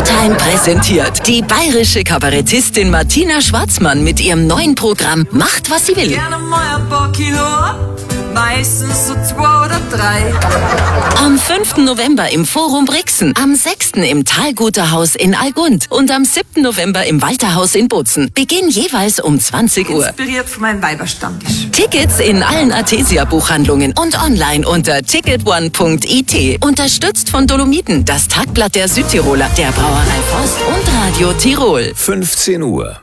Showtime präsentiert die bayerische Kabarettistin Martina Schwarzmann mit ihrem neuen Programm Macht, was sie will. Gerne mal ein paar Kilo, meistens so 2 oder 3. Am 5. November im Forum Brixen, am 6. im Talguterhaus in Algund und am 7. November im Walterhaus in Bozen. Beginn jeweils um 20 Uhr. Inspiriert von meinem Weiberstammtisch. Tickets in allen Artesia-Buchhandlungen und online unter ticketone.it. Unterstützt von Dolomiten, das Tagblatt der Südtiroler, der Brauerei Forst und Radio Tirol. 15 Uhr.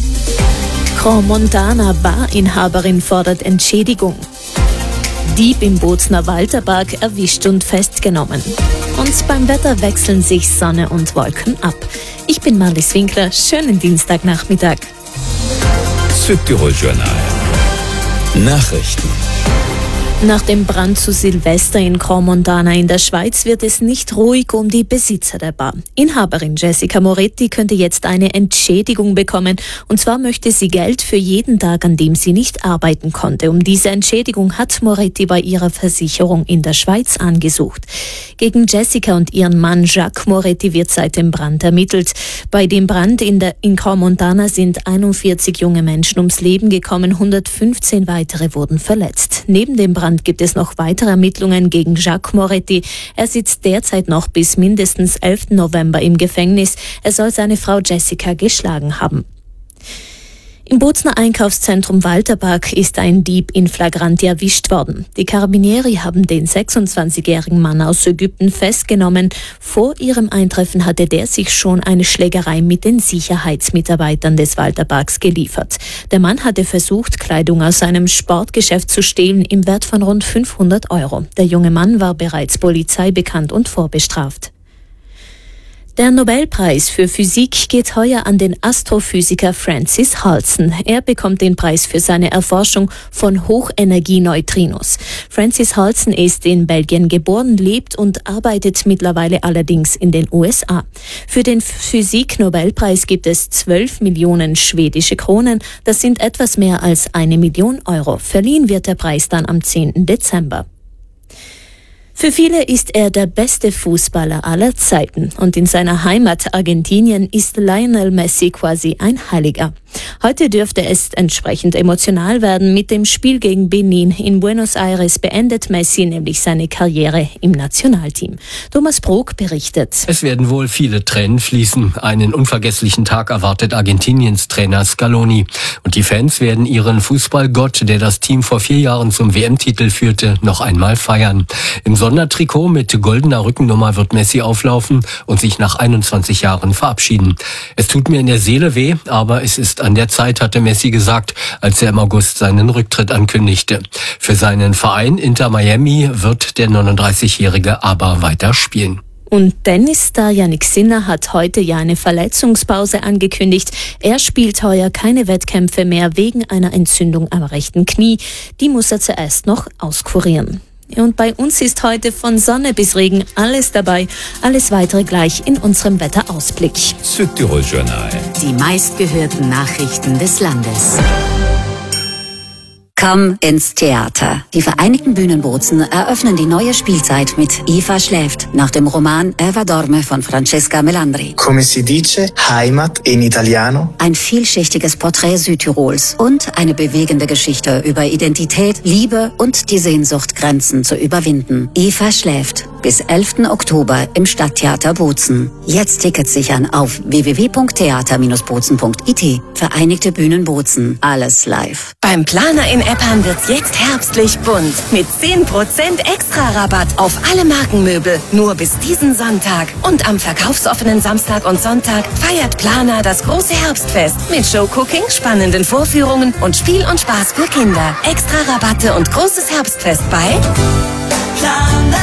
Crans-Montana Barinhaberin fordert Entschädigung. Dieb im Bozener Walterpark erwischt und festgenommen. Und beim Wetter wechseln sich Sonne und Wolken ab. Ich bin Marlies Winkler, schönen Dienstagnachmittag. Südtirol Journal. Nachrichten. Nach dem Brand zu Silvester in Crans-Montana in der Schweiz wird es nicht ruhig um die Besitzer der Bar. Inhaberin Jessica Moretti könnte jetzt eine Entschädigung bekommen. Und zwar möchte sie Geld für jeden Tag, an dem sie nicht arbeiten konnte. Um diese Entschädigung hat Moretti bei ihrer Versicherung in der Schweiz angesucht. Gegen Jessica und ihren Mann Jacques Moretti wird seit dem Brand ermittelt. Bei dem Brand in Crans-Montana sind 41 junge Menschen ums Leben gekommen, 115 weitere wurden verletzt. Neben dem Brand gibt es noch weitere Ermittlungen gegen Jacques Moretti. Er sitzt derzeit noch bis mindestens 11. November im Gefängnis. Er soll seine Frau Jessica geschlagen haben. Im Bozener Einkaufszentrum Walterpark ist ein Dieb in Flagranti erwischt worden. Die Carabinieri haben den 26-jährigen Mann aus Ägypten festgenommen. Vor ihrem Eintreffen hatte der sich schon eine Schlägerei mit den Sicherheitsmitarbeitern des Walterparks geliefert. Der Mann hatte versucht, Kleidung aus einem Sportgeschäft zu stehlen im Wert von rund 500 €. Der junge Mann war bereits Polizei bekannt und vorbestraft. Der Nobelpreis für Physik geht heuer an den Astrophysiker Francis Halsen. Er bekommt den Preis für seine Erforschung von Hochenergieneutrinos. Francis Halsen ist in Belgien geboren, lebt und arbeitet mittlerweile allerdings in den USA. Für den Physik-Nobelpreis gibt es 12 Millionen schwedische Kronen. Das sind etwas mehr als 1 Million €. Verliehen wird der Preis dann am 10. Dezember. Für viele ist er der beste Fußballer aller Zeiten und in seiner Heimat Argentinien ist Lionel Messi quasi ein Heiliger. Heute dürfte es entsprechend emotional werden. Mit dem Spiel gegen Benin in Buenos Aires beendet Messi nämlich seine Karriere im Nationalteam. Thomas Brok berichtet. Es werden wohl viele Tränen fließen. Einen unvergesslichen Tag erwartet Argentiniens Trainer Scaloni. Und die Fans werden ihren Fußballgott, der das Team vor 4 Jahren zum WM-Titel führte, noch einmal feiern. Im Sondertrikot mit goldener Rückennummer wird Messi auflaufen und sich nach 21 Jahren verabschieden. Es tut mir in der Seele weh, aber es ist an der Zeit, hatte Messi gesagt, als er im August seinen Rücktritt ankündigte. Für seinen Verein Inter Miami wird der 39-Jährige aber weiter spielen. Und Tennisstar Jannik Sinner hat heute ja eine Verletzungspause angekündigt. Er spielt heuer keine Wettkämpfe mehr wegen einer Entzündung am rechten Knie. Die muss er zuerst noch auskurieren. Und bei uns ist heute von Sonne bis Regen alles dabei. Alles weitere gleich in unserem Wetterausblick. Südtirol Journal. Die meistgehörten Nachrichten des Landes. Komm ins Theater. Die Vereinigten Bühnen Bozen eröffnen die neue Spielzeit mit Eva schläft, nach dem Roman Eva dorme von Francesca Melandri. Come si dice, Heimat in Italiano. Ein vielschichtiges Porträt Südtirols und eine bewegende Geschichte über Identität, Liebe und die Sehnsucht, Grenzen zu überwinden. Eva schläft. Bis 11. Oktober im Stadttheater Bozen. Jetzt Tickets sichern auf www.theater-bozen.it. Vereinigte Bühnen Bozen. Alles live. Beim Planer in Eppan wird's jetzt herbstlich bunt. Mit 10% extra Rabatt auf alle Markenmöbel. Nur bis diesen Sonntag. Und am verkaufsoffenen Samstag und Sonntag feiert Planer das große Herbstfest. Mit Showcooking, spannenden Vorführungen und Spiel und Spaß für Kinder. Extra Rabatte und großes Herbstfest bei Planer.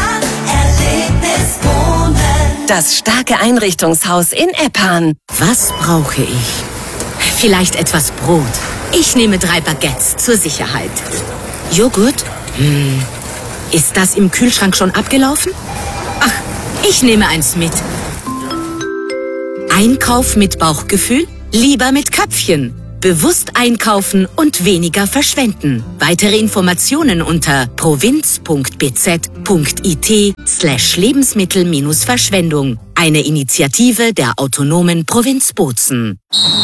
Das starke Einrichtungshaus in Eppan. Was brauche ich? Vielleicht etwas Brot. Ich nehme 3 Baguettes zur Sicherheit. Joghurt? Ist das im Kühlschrank schon abgelaufen? Ach, ich nehme eins mit. Einkauf mit Bauchgefühl? Lieber mit Köpfchen. Bewusst einkaufen und weniger verschwenden. Weitere Informationen unter provinz.bz.it/Lebensmittel-Verschwendung. Eine Initiative der autonomen Provinz Bozen.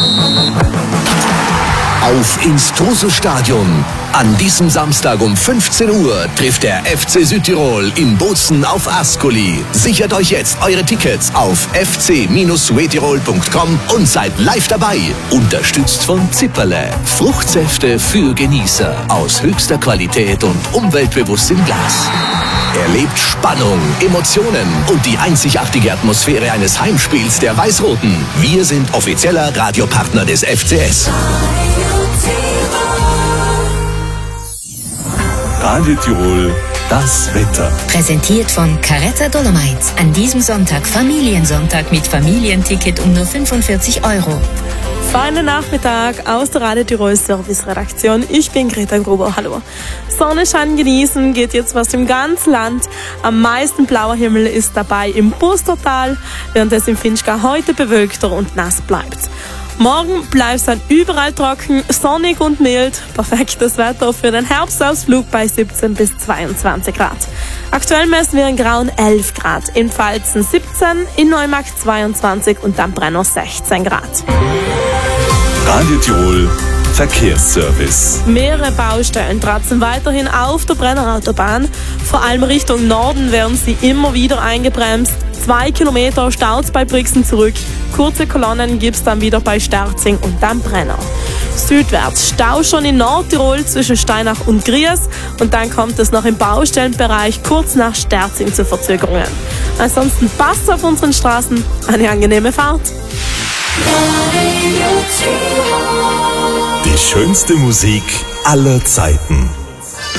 Auf ins Trosel-Stadion. An diesem Samstag um 15 Uhr trifft der FC Südtirol in Bozen auf Ascoli. Sichert euch jetzt eure Tickets auf fc-suetirol.com und seid live dabei. Unterstützt von Zipperle. Fruchtsäfte für Genießer. Aus höchster Qualität und umweltbewusst im Glas. Erlebt Spannung, Emotionen und die einzigartige Atmosphäre eines Heimspiels der Weiß-Roten. Wir sind offizieller Radiopartner des FCS. Radio Tirol, das Wetter. Präsentiert von Caretta Dolomites. An diesem Sonntag Familiensonntag mit Familienticket um nur 45 €. Feinen Nachmittag aus der Radio Tirol Service Redaktion. Ich bin Greta Gruber. Hallo. Sonnenschein genießen geht jetzt was im ganzen Land. Am meisten blauer Himmel ist dabei im Pustertal, während es im Finchgau heute bewölkter und nass bleibt. Morgen bleibt es dann überall trocken, sonnig und mild. Perfektes Wetter für den Herbstausflug bei 17 bis 22 Grad. Aktuell messen wir in Grauen 11 Grad, in Pfalzen 17, in Neumarkt 22 und am Brenner 16 Grad. Radio Tirol Verkehrsservice. Mehrere Baustellen tratzen weiterhin auf der Brennerautobahn. Vor allem Richtung Norden werden sie immer wieder eingebremst. 2 Kilometer staut bei Brixen zurück. Kurze Kolonnen gibt es dann wieder bei Sterzing und am Brenner. Südwärts Stau schon in Nordtirol zwischen Steinach und Gries und dann kommt es noch im Baustellenbereich kurz nach Sterzing zu Verzögerungen. Ansonsten passt auf unseren Straßen. Eine angenehme Fahrt. Die schönste Musik aller Zeiten.